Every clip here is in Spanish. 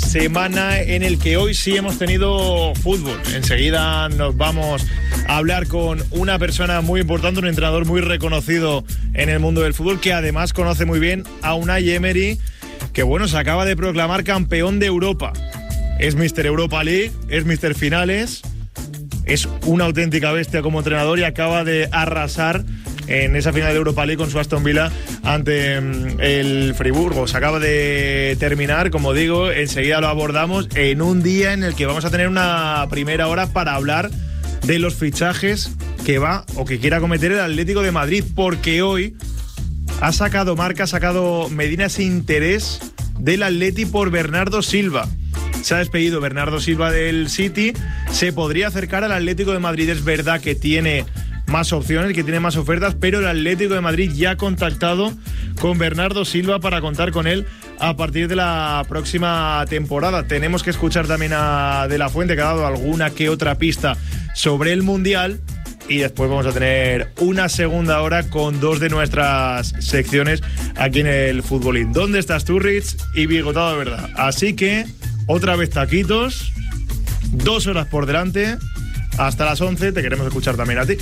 semana en el que hoy sí hemos tenido fútbol. Enseguida nos vamos a hablar con una persona muy importante, un entrenador muy reconocido en el mundo del fútbol, que además conoce muy bien a Unai Emery, que bueno, se acaba de proclamar campeón de Europa. Es Mr. Europa League, es Mr. Finales, es una auténtica bestia como entrenador y acaba de arrasar en esa final de Europa League con su Aston Villa ante el Friburgo. Se acaba de terminar, como digo, enseguida lo abordamos en un día en el que vamos a tener una primera hora para hablar de los fichajes que va o que quiera cometer el Atlético de Madrid, porque hoy ha sacado Medina ese interés del Atleti por Bernardo Silva. Se ha despedido Bernardo Silva del City, se podría acercar al Atlético de Madrid. Es verdad que tiene más opciones, que tiene más ofertas, pero el Atlético de Madrid ya ha contactado con Bernardo Silva para contar con él a partir de la próxima temporada. Tenemos que escuchar también a De La Fuente, que ha dado alguna que otra pista sobre el Mundial, y después vamos a tener una segunda hora con dos de nuestras secciones aquí en el Futbolín. ¿Dónde estás tú, Rich? Y bigotado de verdad. Así que, otra vez taquitos, 2 horas por delante, hasta las 11, te queremos escuchar también a ti.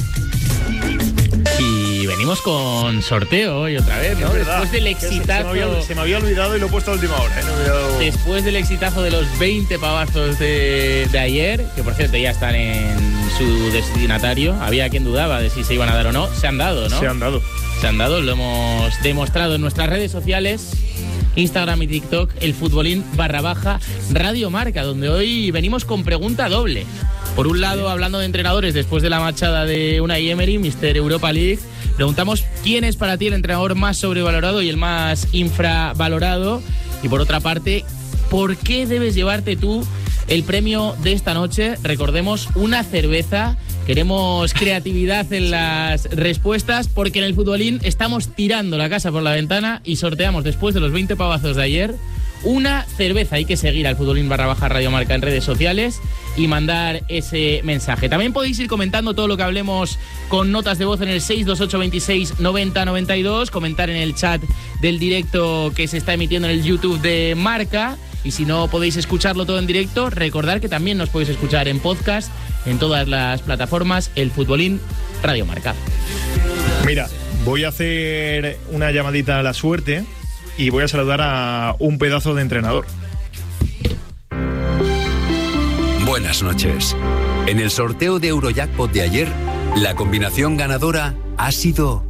Y venimos con sorteo hoy otra vez, ¿no? Después del exitazo... Se me había olvidado y lo he puesto a última hora, ¿eh? Después del exitazo de los 20 pavazos de ayer, que por cierto ya están en su destinatario, había quien dudaba de si se iban a dar o no, se han dado, ¿no? Se han dado, lo hemos demostrado en nuestras redes sociales, Instagram y TikTok, el Futbolín /Radio Marca, donde hoy venimos con pregunta doble. Por un lado, hablando de entrenadores, después de la marchada de Unai Emery, Mr. Europa League, preguntamos quién es para ti el entrenador más sobrevalorado y el más infravalorado. Y por otra parte, ¿por qué debes llevarte tú el premio de esta noche? Recordemos, una cerveza. Queremos creatividad en las respuestas, porque en el Futbolín estamos tirando la casa por la ventana y sorteamos, después de los 20 pavazos de ayer, una cerveza. Hay que seguir al Futbolín /Radio Marca en redes sociales y mandar ese mensaje. También podéis ir comentando todo lo que hablemos con notas de voz en el 628 26 90 92, comentar en el chat del directo que se está emitiendo en el YouTube de Marca. Y si no podéis escucharlo todo en directo, recordad que también nos podéis escuchar en podcast, en todas las plataformas, el Futbolín Radio Marca. Mira, voy a hacer una llamadita a la suerte y voy a saludar a un pedazo de entrenador. Buenas noches. En el sorteo de Eurojackpot de ayer, la combinación ganadora ha sido...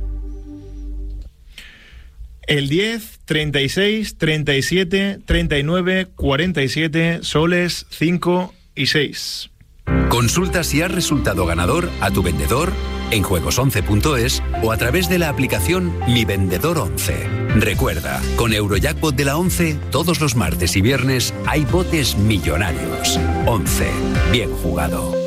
el 10, 36, 37, 39, 47, soles 5 y 6. Consulta si has resultado ganador a tu vendedor en juegos11.es o a través de la aplicación Mi Vendedor 11. Recuerda, con Eurojackpot de la 11, todos los martes y viernes hay botes millonarios. 11. Bien jugado.